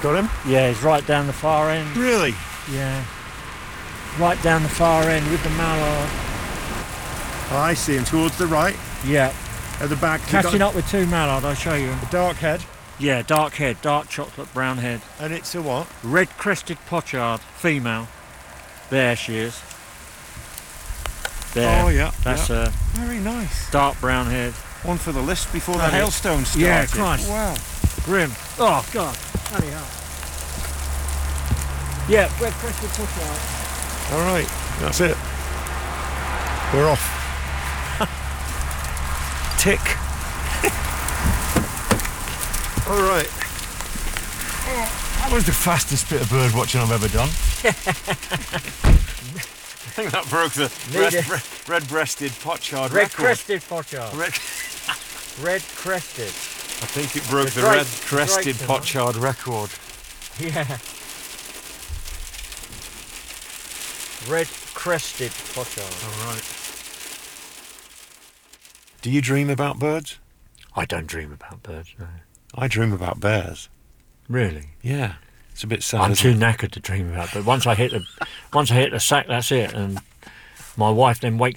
Got him? Yeah, he's right down the far end. Really? Yeah. Right down the far end with the mallard. Oh, I see him towards the right. Yeah. At the back. Catching up with two mallard, I'll show you. A dark head. Yeah, dark head, dark chocolate brown head. And it's a what? Red-crested pochard, female. There she is. There. Oh, yeah. That's yeah. her. Very nice. Dark brown head. One for the list before the That is- hailstone started. Yeah, Christ. Wow. Grim. Oh, God. Bloody hell. Yeah, red-crested pochard. All right. That's it. We're off. Tick. All right. That was the fastest bit of bird watching I've ever done. I think that broke the red-breasted pochard record. Red-crested pochard. Red- Red-crested. I think it broke the Drake- red-crested Drake, pochard record. Yeah. Red-crested pochard. All right. Do you dream about birds? I don't dream about birds, no. I dream about bears. Really? Yeah. It's a bit sad. I'm isn't too knackered to dream about. But once I hit the sack, that's it. And my wife then wakes